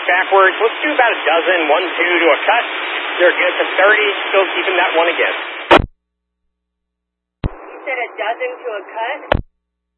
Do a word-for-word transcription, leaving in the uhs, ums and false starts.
backwards. Let's do about a dozen, one, two to a cut. They're good to thirty, still keeping that one again. You said a dozen to a cut?